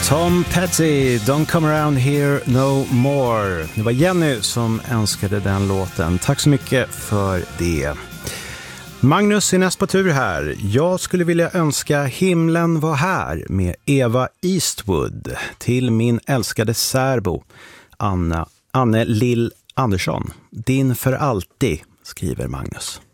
Tom Petty, Don't Come Around Here No More. Det var Jenny som önskade den låten. Tack så mycket för det. Magnus är näst på tur här. Jag skulle vilja önska Himlen var här med Eva Eastwood till min älskade särbo Anne Lill Andersson. Din för alltid, skriver Magnus.